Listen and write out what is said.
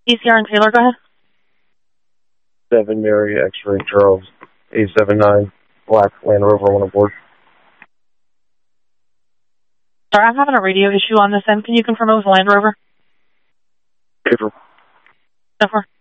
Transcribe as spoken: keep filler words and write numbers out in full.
E C R and Taylor, go ahead. seven Mary X-Ray Charles, eight seven nine, black Land Rover, one aboard. Sorry, I'm having a radio issue on this end. Can you confirm it was a Land Rover? April. So far.